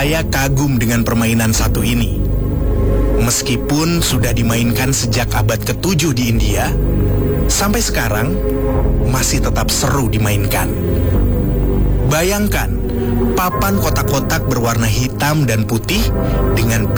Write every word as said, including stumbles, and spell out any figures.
Saya kagum dengan permainan satu ini. Meskipun sudah dimainkan sejak abad ketujuh di India, sampai sekarang masih tetap seru dimainkan. Bayangkan, papan kotak-kotak berwarna hitam dan putih dengan